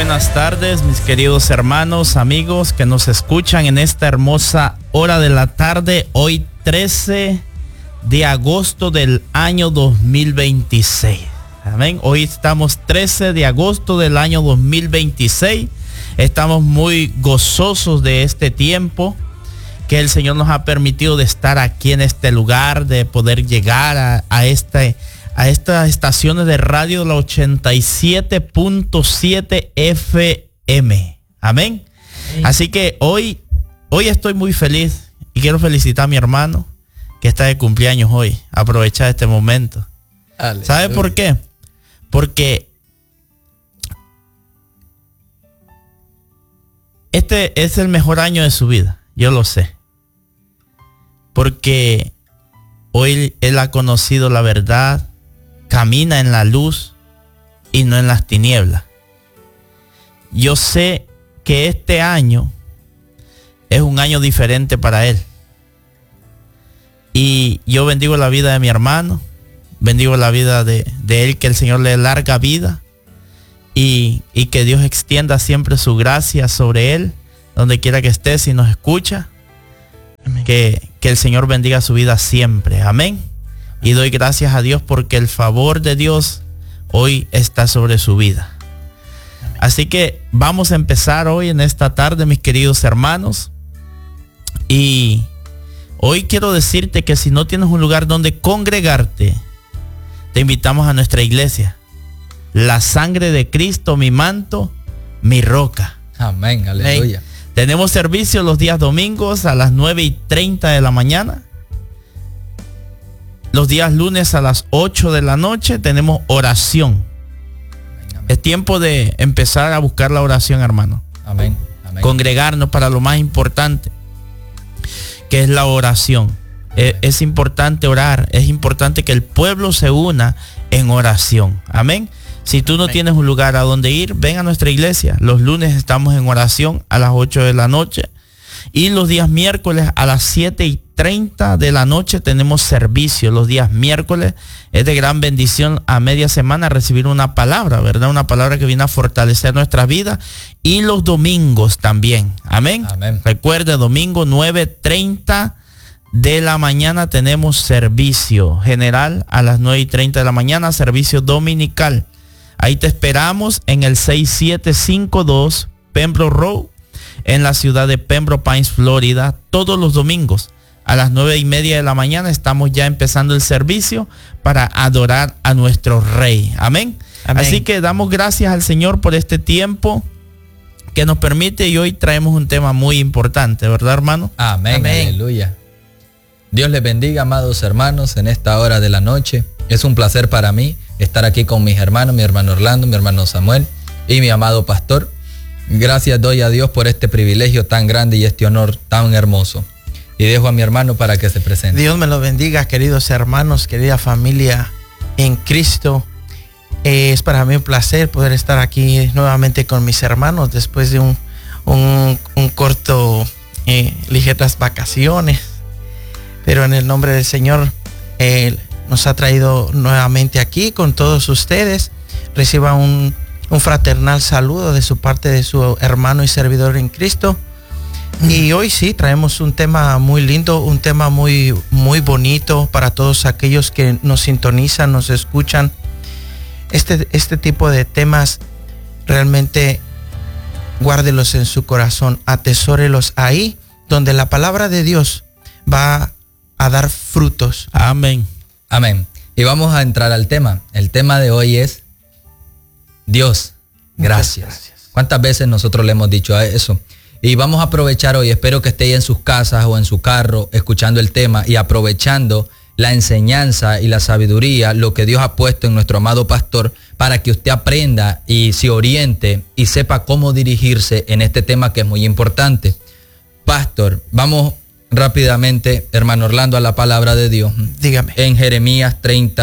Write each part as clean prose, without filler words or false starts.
buenas tardes, mis queridos hermanos, amigos que nos escuchan en esta hermosa hora de la tarde, hoy 13 de agosto del año 2026. Amén. Hoy estamos 13 de agosto del año 2026. Estamos muy gozosos de este tiempo que el Señor nos ha permitido de estar aquí en este lugar, de poder llegar a estas estaciones de radio, la 87.7 FM. Amén. Sí. Así que hoy estoy muy feliz y quiero felicitar a mi hermano que está de cumpleaños hoy. Aprovechar este momento. Aleluya. ¿Sabe por qué? Porque este es el mejor año de su vida. Yo lo sé. Porque hoy él ha conocido la verdad, camina en la luz y no en las tinieblas. Yo sé que este año es un año diferente para él. Y yo bendigo la vida de mi hermano, bendigo la vida de él, que el Señor le dé larga vida y que Dios extienda siempre su gracia sobre él, donde quiera que esté, si nos escucha. Amén. Que el Señor bendiga su vida siempre. Amén. Y doy gracias a Dios porque el favor de Dios hoy está sobre su vida. Amén. Así que vamos a empezar hoy en esta tarde, mis queridos hermanos. Y hoy quiero decirte que si no tienes un lugar donde congregarte, te invitamos a nuestra iglesia. La sangre de Cristo, mi manto, mi roca. Amén, aleluya. Amén. Tenemos servicio los días domingos a las 9:30 de la mañana. Los días lunes a las 8 de la noche tenemos oración. Amén. Es tiempo de empezar a buscar la oración, hermano. Amén. Amén. Congregarnos para lo más importante, que es la oración. Es importante orar. Es importante que el pueblo se una en oración. Amén. Si tú no tienes un lugar a donde ir, ven a nuestra iglesia. Los lunes estamos en oración a las 8 de la noche. Y los días miércoles a las 7:30 de la noche tenemos servicio. Los días miércoles es de gran bendición a media semana recibir una palabra, ¿verdad? Una palabra que viene a fortalecer nuestras vidas. Y los domingos también. Amén. Amén. Recuerde, domingo 9:30 de la mañana tenemos servicio general a las 9:30 de la mañana, servicio dominical. Ahí te esperamos en el 6752 Pembroke Road, en la ciudad de Pembroke Pines, Florida, todos los domingos. A las 9:30 de la mañana estamos ya empezando el servicio para adorar a nuestro Rey. Amén. Amén. Así que damos gracias al Señor por este tiempo que nos permite, y hoy traemos un tema muy importante, ¿verdad, hermano? Amén. Amén. Aleluya. Dios les bendiga, amados hermanos, en esta hora de la noche. Es un placer para mí estar aquí con mis hermanos, mi hermano Orlando, mi hermano Samuel y mi amado pastor. Gracias doy a Dios por este privilegio tan grande y este honor tan hermoso. Y dejo a mi hermano para que se presente. Dios me lo bendiga, queridos hermanos, querida familia en Cristo. Es para mí un placer poder estar aquí nuevamente con mis hermanos después de un corto, ligeras vacaciones. Pero en el nombre del Señor, nos ha traído nuevamente aquí con todos ustedes. Reciba un fraternal saludo de su parte de su hermano y servidor en Cristo. Y hoy sí traemos un tema muy lindo, un tema muy, muy bonito para todos aquellos que nos sintonizan, nos escuchan. Este tipo de temas realmente guárdelos en su corazón, atesórelos ahí donde la palabra de Dios va a dar frutos. Amén. Amén. Y vamos a entrar al tema. El tema de hoy es Dios, gracias. ¿Cuántas veces nosotros le hemos dicho eso? Y vamos a aprovechar hoy, espero que esté en sus casas o en su carro escuchando el tema y aprovechando la enseñanza y la sabiduría, lo que Dios ha puesto en nuestro amado pastor, para que usted aprenda y se oriente y sepa cómo dirigirse en este tema que es muy importante. Pastor, vamos rápidamente, hermano Orlando, a la palabra de Dios. Dígame. En Jeremías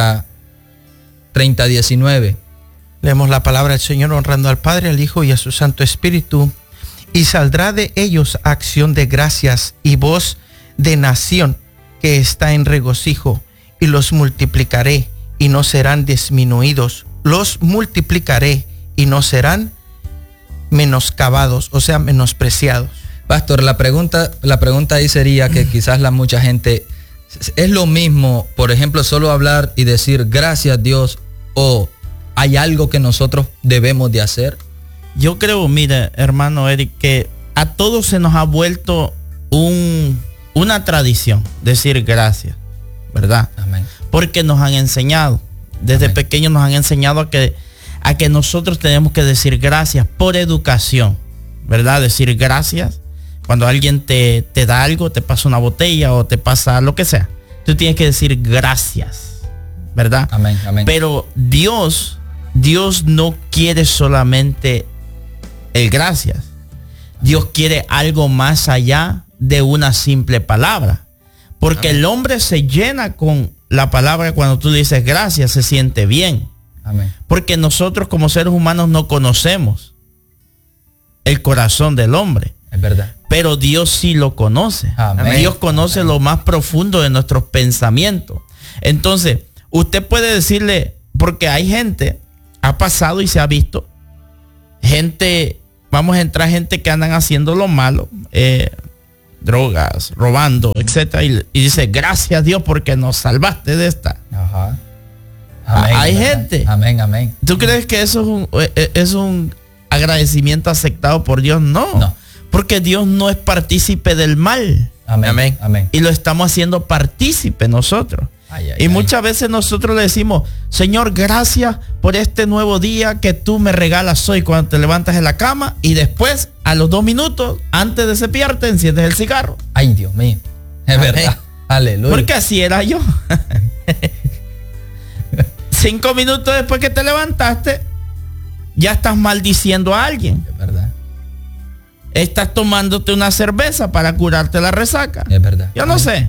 30:19. Leemos la palabra del Señor honrando al Padre, al Hijo y a su Santo Espíritu. Y saldrá de ellos acción de gracias y voz de nación que está en regocijo, y los multiplicaré y no serán disminuidos. Los multiplicaré y no serán menoscabados, o sea, menospreciados. Pastor, la pregunta ahí sería que quizás mucha gente, ¿es lo mismo, por ejemplo, solo hablar y decir gracias Dios, o hay algo que nosotros debemos de hacer? Yo creo, mire, hermano Eric, que a todos se nos ha vuelto una tradición decir gracias, ¿verdad? Amén. Porque nos han enseñado, desde Amén. pequeños nos han enseñado a que nosotros tenemos que decir gracias por educación, ¿verdad? Decir gracias cuando alguien te da algo, te pasa una botella o te pasa lo que sea. Tú tienes que decir gracias, ¿verdad? Amén, amén. Pero Dios no quiere solamente el gracias. Dios quiere algo más allá de una simple palabra. Porque Amén. el hombre se llena con la palabra cuando tú dices gracias, se siente bien. Amén. Porque nosotros como seres humanos no conocemos el corazón del hombre. Es verdad. Pero Dios sí lo conoce. Amén. Dios conoce Amén. lo más profundo de nuestros pensamientos. Entonces, usted puede decirle, porque hay gente, ha pasado y se ha visto, gente, vamos a entrar gente que andan haciendo lo malo, drogas, robando, etcétera, y dice, gracias Dios porque nos salvaste de esta. Ajá. Amén, Hay ¿verdad? gente. Amén, amén. ¿Tú crees que eso es un agradecimiento aceptado por Dios? No. No. Porque Dios no es partícipe del mal. Amén. Amén. Amén. Y lo estamos haciendo partícipe nosotros. Ay, ay, Y ay. muchas veces nosotros le decimos, Señor, gracias por este nuevo día que tú me regalas hoy cuando te levantas en la cama, y después, a los 2 minutos, antes de cepillarte, enciendes el cigarro. Ay, Dios mío. Es Amén. verdad. Aleluya. Porque así era yo. 5 minutos después que te levantaste, ya estás maldiciendo a alguien. Es verdad. Estás tomándote una cerveza para curarte la resaca. Es verdad. Yo no sé.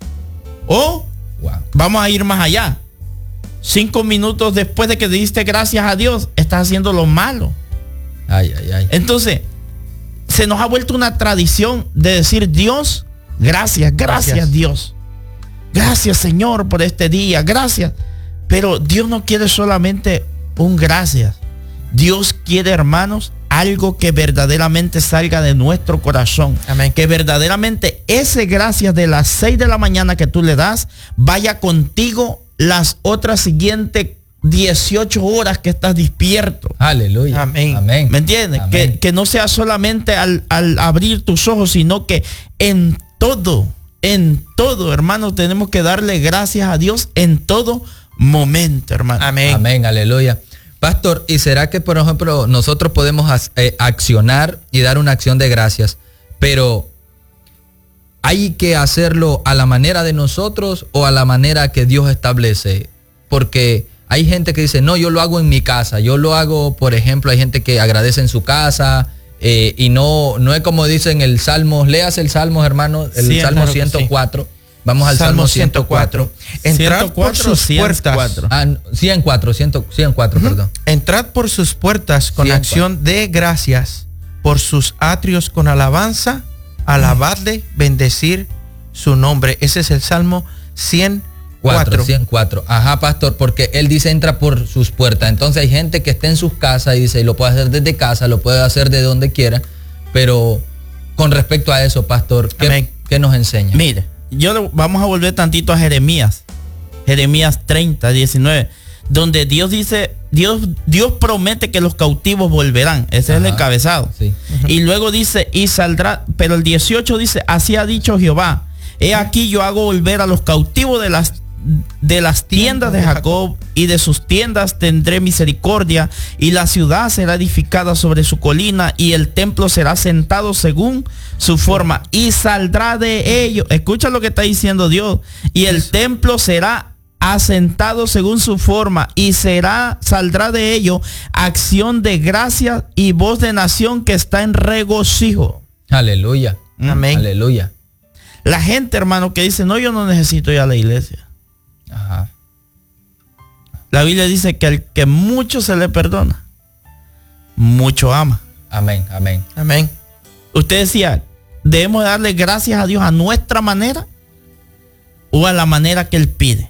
O Wow. vamos a ir más allá. 5 minutos después de que diste gracias a Dios, estás haciendo lo malo. Ay, ay, ay. Entonces, se nos ha vuelto una tradición de decir Dios, gracias, gracias Dios. Gracias Señor por este día, gracias. Pero Dios no quiere solamente un gracias. Dios quiere, hermanos, algo que verdaderamente salga de nuestro corazón. Amén. Que verdaderamente ese gracias de las 6 de la mañana que tú le das, vaya contigo las otras siguientes 18 horas que estás despierto. Aleluya. Amén. Amén. ¿Me entiendes? Amén. Que no sea solamente al abrir tus ojos, sino que en todo, hermano, tenemos que darle gracias a Dios en todo momento, hermano. Amén. Amén, aleluya. Pastor, ¿y será que, por ejemplo, nosotros podemos accionar y dar una acción de gracias, pero hay que hacerlo a la manera de nosotros o a la manera que Dios establece? Porque hay gente que dice, no, yo lo hago en mi casa. Yo lo hago, por ejemplo, hay gente que agradece en su casa y no es como dicen el Salmo. Léase el Salmo, hermano, el Sí, Salmo claro que 104. Vamos al Salmo 104. Entrad por sus puertas. 104, perdón. Entrad por sus puertas con 104. acción de gracias, por sus atrios con alabanza, alabadle, bendecir su nombre. Ese es el Salmo 104. 104. Ajá, pastor, porque él dice entra por sus puertas. Entonces hay gente que está en sus casas y dice, y lo puede hacer desde casa, lo puede hacer de donde quiera, pero con respecto a eso, pastor, Amén. ¿qué nos enseña? Mire, vamos a volver tantito a Jeremías 30, 19, donde Dios dice, Dios promete que los cautivos volverán. Ese es el Ajá. encabezado. Sí. Y luego dice, y saldrá, pero el 18 dice, así ha dicho Jehová, he aquí yo hago volver a los cautivos de las tiendas de Jacob, y de sus tiendas tendré misericordia, y la ciudad será edificada sobre su colina, y el templo será sentado según su forma, y saldrá de ello. Escucha lo que está diciendo Dios. Y el templo será asentado según su forma, y saldrá de ello acción de gracia y voz de nación que está en regocijo. Aleluya. Amén. Aleluya. La gente, hermano, que dice, no, yo no necesito ir a la iglesia. Ajá. La Biblia dice que al que mucho se le perdona, mucho ama. Amén, amén. Amén. Usted decía, debemos darle gracias a Dios a nuestra manera o a la manera que Él pide.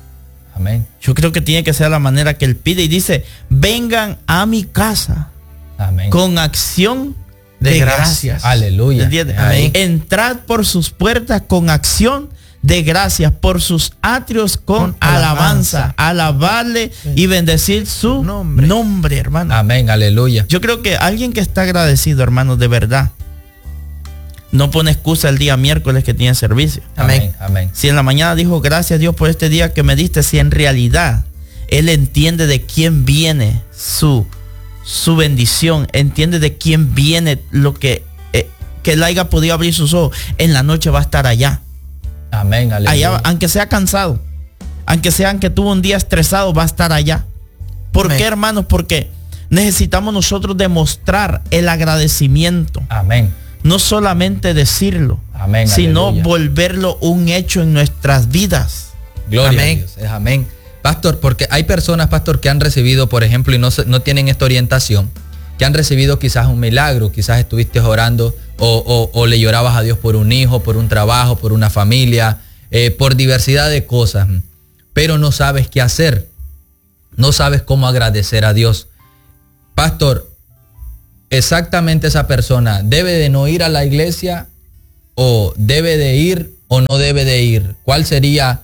Amén. Yo creo que tiene que ser a la manera que Él pide. Y dice, vengan a mi casa Amén. Con acción de gracias. Aleluya. ¿Entiendes? Amén. Entrad por sus puertas con acción de gracias, por sus atrios con alabanza. Alabarle y bendecir su nombre, hermano. Amén, aleluya. Yo creo que alguien que está agradecido, hermano, de verdad, no pone excusa el día miércoles que tiene servicio. Amén, amén. Si en la mañana dijo gracias Dios por este día que me diste, si en realidad él entiende de quién viene su bendición, entiende de quién viene lo que él haya podido abrir sus ojos, en la noche va a estar allá. Amén, aleluya. Allá, aunque sea cansado, aunque tuvo un día estresado, va a estar allá. ¿Por qué, hermanos? Porque necesitamos nosotros demostrar el agradecimiento. Amén. No solamente decirlo, amén, sino aleluya, volverlo un hecho en nuestras vidas. Gloria amén a Dios. Es amén. Pastor, porque hay personas, pastor, que han recibido, por ejemplo, y no tienen esta orientación, que han recibido quizás un milagro, quizás estuviste orando o le llorabas a Dios por un hijo, por un trabajo, por una familia, por diversidad de cosas, pero no sabes qué hacer, no sabes cómo agradecer a Dios. Pastor, exactamente esa persona debe de no ir a la iglesia, o debe de ir o no debe de ir. ¿Cuál sería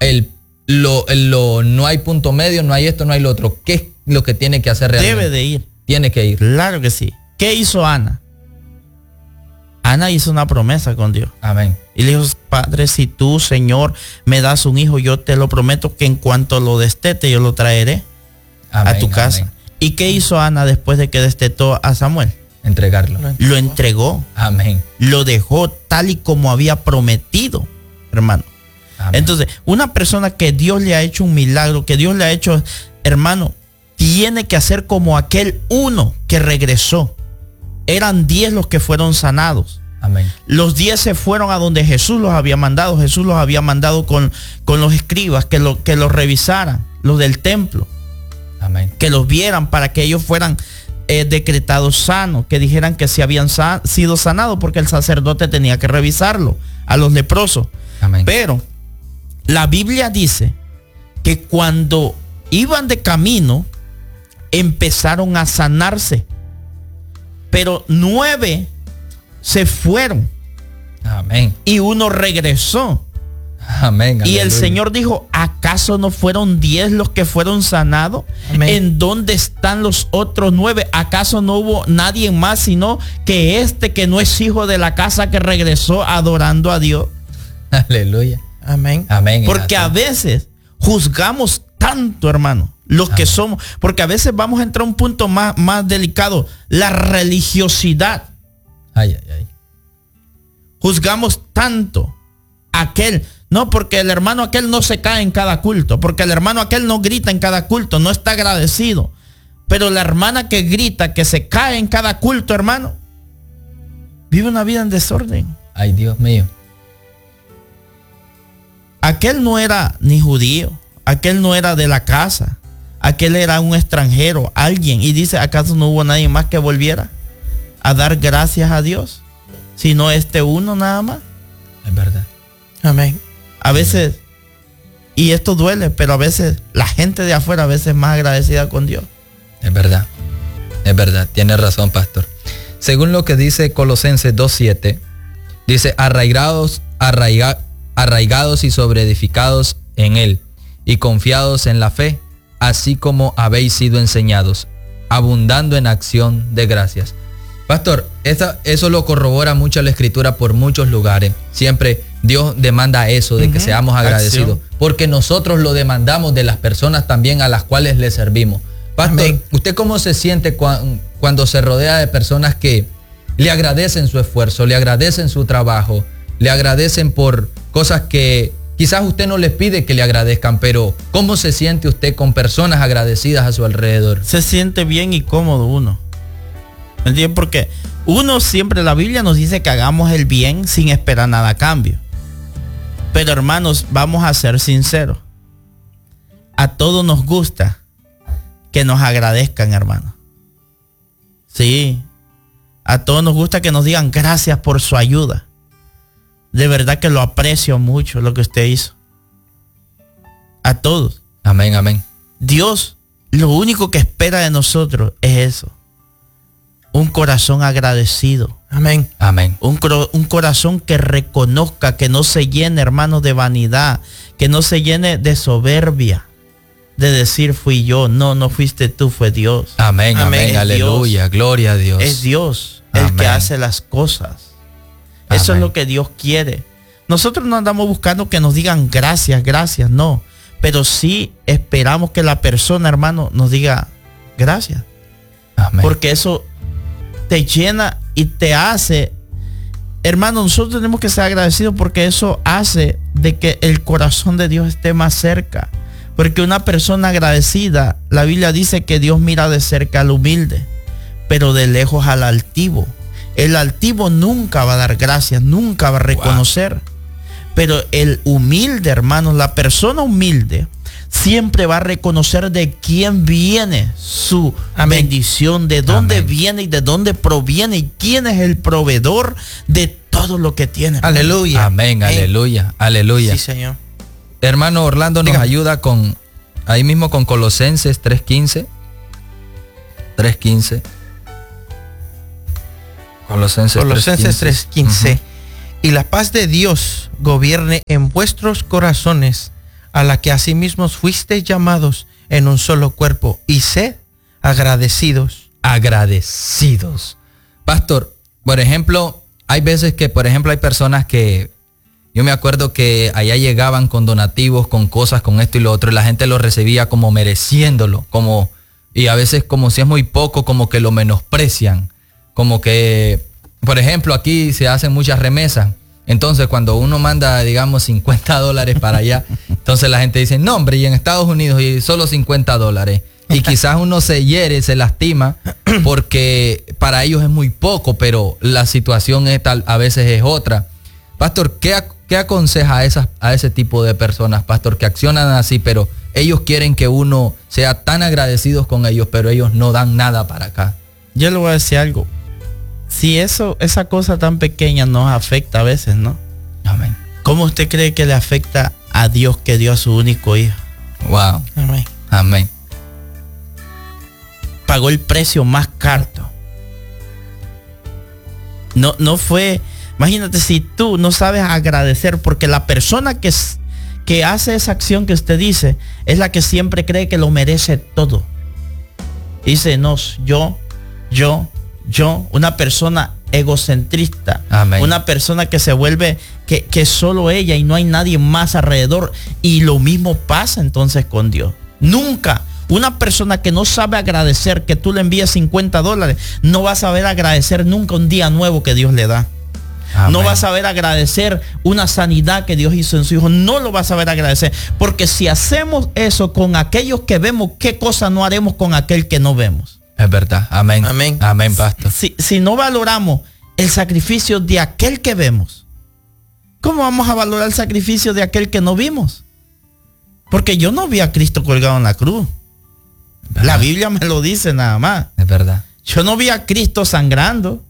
no hay punto medio, no hay esto, no hay lo otro? ¿Qué es lo que tiene que hacer realmente? Debe de ir. Tiene que ir. Claro que sí. ¿Qué hizo Ana? Ana hizo una promesa con Dios. Amén. Y le dijo: Padre, si tú, Señor, me das un hijo, yo te lo prometo que en cuanto lo destete, yo lo traeré Amén, a tu casa. amén. ¿Y qué hizo Ana después de que destetó a Samuel? Entregarlo. Lo entregó. Amén. Lo dejó tal y como había prometido, hermano. Amén. Entonces, una persona que Dios le ha hecho un milagro, que Dios le ha hecho, hermano, tiene que hacer como aquel uno que regresó. Eran 10 los que fueron sanados. Amén. Los 10 se fueron a donde Jesús los había mandado. Jesús los había mandado con los escribas que los revisaran, los del templo. Amén. Que los vieran para que ellos fueran decretados sanos, que dijeran que se habían sido sanados, porque el sacerdote tenía que revisarlo a los leprosos. Amén. Pero la Biblia dice que cuando iban de camino empezaron a sanarse, pero 9 se fueron. Amén. Y uno regresó. Amén. Y el aleluya. Señor dijo: ¿acaso no fueron 10 los que fueron sanados? Amén. ¿En dónde están los otros 9? ¿Acaso no hubo nadie más sino que que no es hijo de la casa, que regresó adorando a Dios? Aleluya. Amén. Amén. Porque a veces juzgamos tanto, hermano, los que somos, porque a veces vamos a entrar a un punto más delicado: la religiosidad. Ay, ay, ay. Juzgamos tanto aquel, no, porque el hermano aquel no se cae en cada culto, porque el hermano aquel no grita en cada culto, no está agradecido. Pero la hermana que grita, que se cae en cada culto, hermano, vive una vida en desorden. Ay, Dios mío. Aquel no era ni judío, aquel no era de la casa, aquel era un extranjero, alguien. Y dice: ¿acaso no hubo nadie más que volviera a dar gracias a Dios, sino uno nada más? Es verdad. Amén. A veces, y esto duele, pero a veces la gente de afuera a veces es más agradecida con Dios. Es verdad. Es verdad. Tiene razón, pastor. Según lo que dice Colosenses 2:7, dice: arraigados y sobreedificados en él, y confiados en la fe, así como habéis sido enseñados, abundando en acción de gracias. Pastor, eso lo corrobora mucho la Escritura por muchos lugares. Siempre Dios demanda eso, de que seamos agradecidos, porque nosotros lo demandamos de las personas también a las cuales le servimos. Pastor, Amén. ¿usted cómo se siente cuando se rodea de personas que le agradecen su esfuerzo, le agradecen su trabajo, le agradecen por cosas que quizás usted no les pide que le agradezcan, pero cómo se siente usted con personas agradecidas a su alrededor? Se siente bien y cómodo uno. ¿Me entiendes? Porque uno siempre, la Biblia nos dice que hagamos el bien sin esperar nada a cambio. Pero hermanos, vamos a ser sinceros. A todos nos gusta que nos agradezcan, hermano. Sí. A todos nos gusta que nos digan gracias por su ayuda. De verdad que lo aprecio mucho lo que usted hizo. A todos. Amén, amén. Dios lo único que espera de nosotros es eso. un corazón agradecido. Amén. Amén. Un corazón que reconozca, que no se llene, hermanos, de vanidad, que no se llene de soberbia, de decir fui yo. No fuiste tú, fue Dios. Amén, amén, aleluya, gloria a Dios. Es Dios el que hace las cosas. Eso es lo que Dios quiere. Nosotros no andamos buscando que nos digan gracias, no. Pero sí esperamos que la persona, hermano, nos diga gracias. Amén. Porque eso te llena y te hace, hermano, nosotros tenemos que ser agradecidos porque eso hace de que el corazón de Dios esté más cerca. Porque una persona agradecida, la Biblia dice que Dios mira de cerca al humilde, pero de lejos al altivo. El altivo nunca va a dar gracias, nunca va a reconocer. Wow. Pero el humilde, hermanos, la persona humilde siempre va a reconocer de quién viene su bendición, de dónde viene y de dónde proviene y quién es el proveedor de todo lo que tiene. Aleluya. Amén, aleluya, aleluya. Sí, Señor. Hermano Orlando nos ayuda con, ahí mismo con Colosenses 3:15. 3:15. Colosenses 3:15. Y la paz de Dios gobierne en vuestros corazones, a la que asimismo fuisteis llamados en un solo cuerpo, y sed agradecidos. Agradecidos. Pastor, por ejemplo, hay veces que, por ejemplo, hay personas que, yo me acuerdo que allá llegaban con donativos, con cosas, con esto y lo otro, y la gente lo recibía como mereciéndolo, como, y a veces como si es muy poco, como que lo menosprecian, como que, por ejemplo, aquí se hacen muchas remesas. Entonces, cuando uno manda, digamos, $50 para allá, entonces la gente dice, no, hombre, y en Estados Unidos y solo $50. Y quizás uno se hiere, se lastima, porque para ellos es muy poco, pero la situación es tal, a veces es otra. Pastor, ¿qué aconseja a ese tipo de personas, pastor, que accionan así, pero ellos quieren que uno sea tan agradecidos con ellos, pero ellos no dan nada para acá? Yo le voy a decir algo. Si esa cosa tan pequeña nos afecta a veces, ¿no? Amén. ¿Cómo usted cree que le afecta a Dios que dio a su único hijo? Wow. Amén. Amén. Pagó el precio más caro. No fue, imagínate si tú no sabes agradecer, porque la persona que hace esa acción que usted dice es la que siempre cree que lo merece todo. Dice, no, yo, una persona egocentrista. Amén. Una persona que se vuelve que solo ella y no hay nadie más alrededor. Y lo mismo pasa entonces con Dios. Nunca una persona que no sabe agradecer que tú le envíes $50, no va a saber agradecer nunca un día nuevo que Dios le da. Amén. No va a saber agradecer una sanidad que Dios hizo en su hijo. No lo va a saber agradecer. Porque si hacemos eso con aquellos que vemos, ¿qué cosa no haremos con aquel que no vemos? Es verdad. Amén. Amén. Amén, pastor. Si no valoramos el sacrificio de aquel que vemos, ¿cómo vamos a valorar el sacrificio de aquel que no vimos? Porque yo no vi a Cristo colgado en la cruz. ¿Verdad? La Biblia me lo dice nada más. Es verdad. Yo no vi a Cristo sangrando.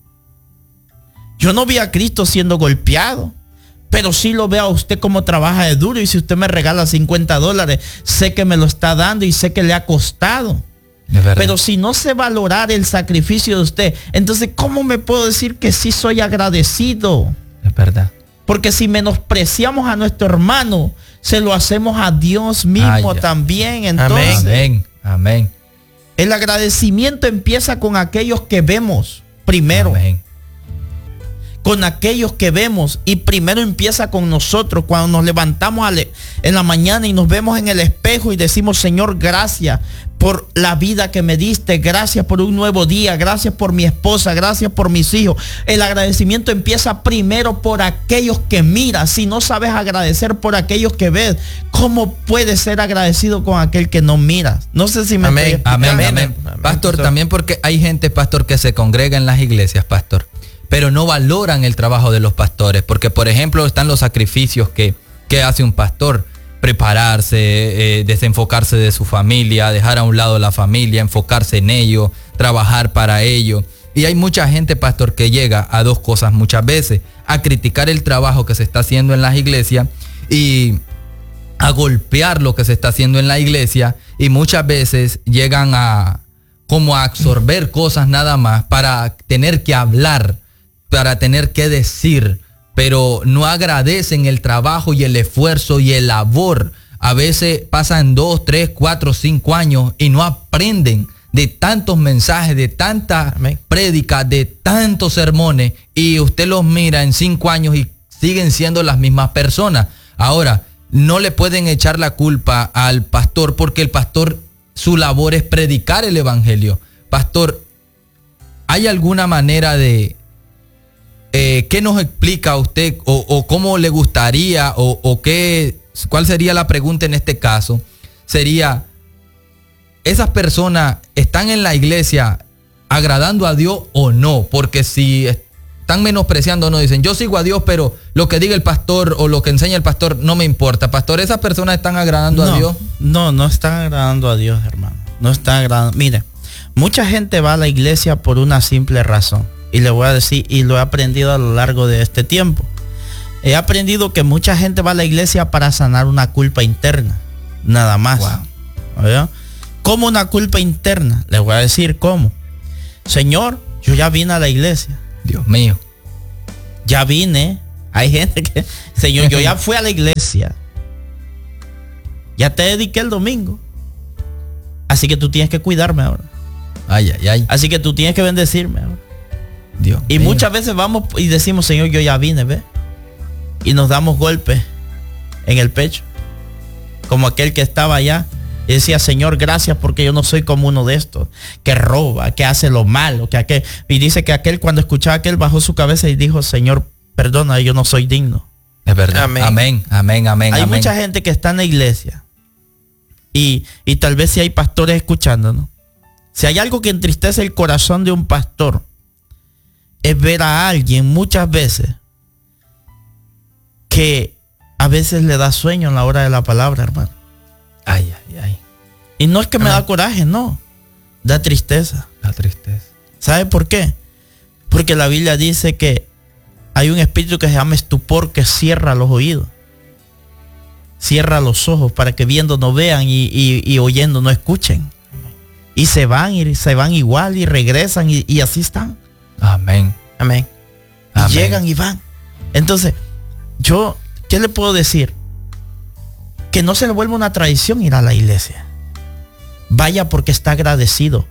Yo no vi a Cristo siendo golpeado. Pero sí lo veo a usted como trabaja de duro. Y si usted me regala $50, sé que me lo está dando y sé que le ha costado. Pero si no sé valorar el sacrificio de usted, entonces ¿cómo me puedo decir que sí soy agradecido? Es verdad. Porque si menospreciamos a nuestro hermano, se lo hacemos a Dios mismo también. Entonces, amén. Amén. El agradecimiento empieza con aquellos que vemos primero. Amén. Con aquellos que vemos, y primero empieza con nosotros cuando nos levantamos en la mañana y nos vemos en el espejo y decimos, Señor, gracias por la vida que me diste, gracias por un nuevo día, gracias por mi esposa, gracias por mis hijos. El agradecimiento empieza primero por aquellos que miras. Si no sabes agradecer por aquellos que ves, ¿cómo puedes ser agradecido con aquel que no miras? No sé si me estoy explicando. Amén. Pastor, también porque hay gente, pastor, que se congrega en las iglesias, pastor, pero no valoran el trabajo de los pastores, porque por ejemplo están los sacrificios que hace un pastor: prepararse, desenfocarse de su familia, dejar a un lado la familia, enfocarse en ello, trabajar para ello. Y hay mucha gente, pastor, que llega a dos cosas muchas veces: a criticar el trabajo que se está haciendo en las iglesias y a golpear lo que se está haciendo en la iglesia, y muchas veces llegan a como a absorber cosas nada más, para tener que hablar, para tener que decir, pero no agradecen el trabajo y el esfuerzo y el labor. A veces pasan 2, 3, 4, 5 años y no aprenden de tantos mensajes, de tantas prédicas, de tantos sermones, y usted los mira en 5 años y siguen siendo las mismas personas. Ahora, no le pueden echar la culpa al pastor, porque el pastor, su labor es predicar el evangelio. Pastor, ¿hay alguna manera de qué nos explica a usted o cómo le gustaría o cuál sería la pregunta en este caso? Sería, ¿esas personas están en la iglesia agradando a Dios o no? Porque si están menospreciando, no dicen, yo sigo a Dios, pero lo que diga el pastor o lo que enseña el pastor no me importa. Pastor, ¿esas personas están agradando a Dios? No están agradando a Dios, hermano. No están agradando. Mire, mucha gente va a la iglesia por una simple razón. Y le voy a decir, y lo he aprendido a lo largo de este tiempo. He aprendido que mucha gente va a la iglesia para sanar una culpa interna. Nada más. Wow. ¿Cómo una culpa interna? Les voy a decir cómo. Señor, yo ya vine a la iglesia. Dios mío. Ya vine. Hay gente que, Señor, yo ya fui a la iglesia. Ya te dediqué el domingo. Así que tú tienes que cuidarme ahora. Ay. Así que tú tienes que bendecirme ahora. Dios y mío. Muchas veces vamos y decimos, Señor, yo ya vine, ¿ves? Y nos damos golpes en el pecho. Como aquel que estaba allá y decía, Señor, gracias porque yo no soy como uno de estos, que roba, que hace lo malo, que aquel. Y dice que aquel, cuando escuchaba aquel, bajó su cabeza y dijo, Señor, perdona, yo no soy digno. Es verdad. Amén. Hay mucha gente que está en la iglesia. Y tal vez si hay pastores escuchándonos. Si hay algo que entristece el corazón de un pastor, es ver a alguien muchas veces que a veces le da sueño en la hora de la palabra, hermano. Ay. Y no es que me da coraje, no. Da tristeza. Da tristeza. ¿Sabe por qué? Porque la Biblia dice que hay un espíritu que se llama estupor, que cierra los oídos. Cierra los ojos para que viendo no vean y oyendo no escuchen. Y se van igual y regresan y así están. Amén. Y llegan y van. Entonces, yo, ¿qué le puedo decir? Que no se le vuelva una tradición ir a la iglesia. Vaya porque está agradecido.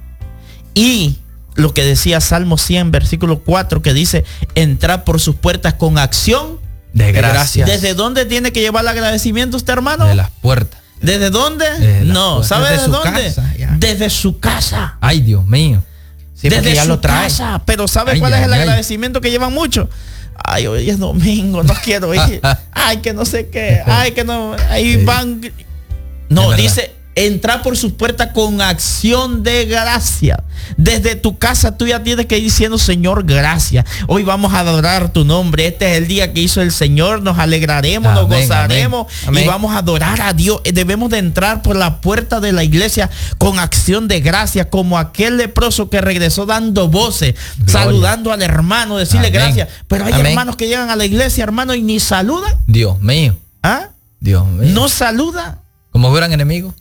Y lo que decía Salmo 100, versículo 4, que dice, entrar por sus puertas con acción de gracias. ¿Desde dónde tiene que llevar el agradecimiento usted, hermano? De las puertas. ¿Desde dónde? No, ¿sabe desde dónde? Desde su casa. Ay, Dios mío. Sí, desde ya su lo trae. casa. Pero ¿sabe cuál es el agradecimiento que llevan muchos? Ay, hoy es domingo, no quiero ir. Ay, que no sé qué. Ay, que no. Ahí van. No, dice, entrar por sus puertas con acción de gracia. Desde tu casa tú ya tienes que ir diciendo, Señor, gracias. Hoy vamos a adorar tu nombre. Este es el día que hizo el Señor. Nos alegraremos, nos gozaremos y vamos a adorar a Dios. Debemos de entrar por la puerta de la iglesia con acción de gracia, como aquel leproso que regresó dando voces, saludando al hermano, decirle gracias. Pero hay hermanos que llegan a la iglesia, hermano, y ni saludan. Dios mío. ¿Ah? Dios mío. No saludan. Como fueran enemigos.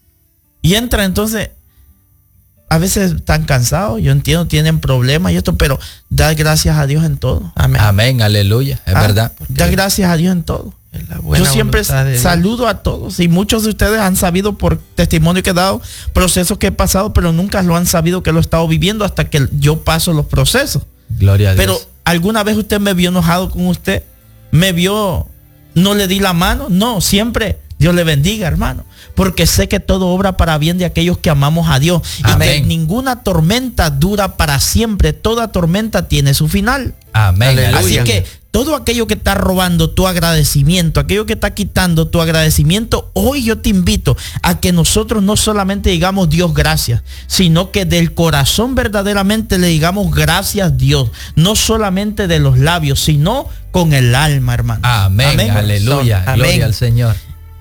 Y entra entonces, a veces están cansados, yo entiendo, tienen problemas y esto, pero da gracias a Dios en todo. Amén, aleluya, es verdad. Da gracias a Dios en todo. Yo siempre saludo a todos y muchos de ustedes han sabido por testimonio que he dado, procesos que he pasado, pero nunca lo han sabido que lo he estado viviendo hasta que yo paso los procesos. Gloria a Dios. Pero alguna vez usted me vio enojado con usted, me vio, no le di la mano, no, siempre Dios le bendiga, hermano, porque sé que todo obra para bien de aquellos que amamos a Dios. Amén. Y que ninguna tormenta dura para siempre. Toda tormenta tiene su final. Amén. Así que todo aquello que está robando tu agradecimiento, aquello que está quitando tu agradecimiento, hoy yo te invito a que nosotros no solamente digamos Dios gracias, sino que del corazón verdaderamente le digamos gracias Dios. No solamente de los labios, sino con el alma, hermano. Amén. Aleluya. Gloria al Señor.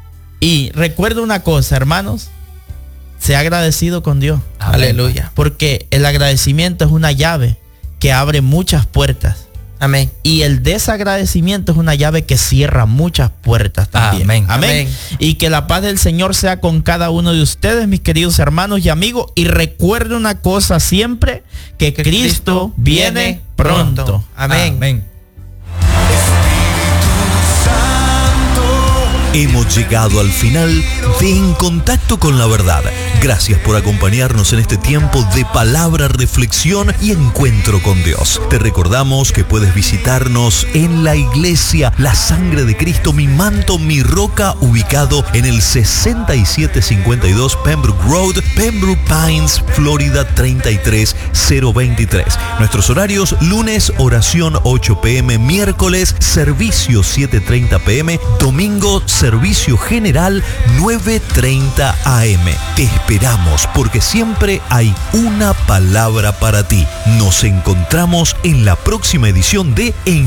Y recuerda una cosa, hermanos, sea agradecido con Dios. Amén. Aleluya. Porque el agradecimiento es una llave que abre muchas puertas. Amén. Y el desagradecimiento es una llave que cierra muchas puertas también. Amén. Amén. Y que la paz del Señor sea con cada uno de ustedes, mis queridos hermanos y amigos. Y recuerde una cosa siempre, que Cristo viene pronto. Amén. Amén. Hemos llegado al final de En Contacto con la Verdad. Gracias por acompañarnos en este tiempo de palabra, reflexión y encuentro con Dios. Te recordamos que puedes visitarnos en la iglesia La Sangre de Cristo, Mi Manto, Mi Roca, ubicado en el 6752 Pembroke Road, Pembroke Pines, Florida 33023. Nuestros horarios: lunes, oración 8 p.m, miércoles, servicio 7:30 p.m, domingo, servicio general 9:30 a.m. Te esperamos porque siempre hay una palabra para ti. Nos encontramos en la próxima edición de En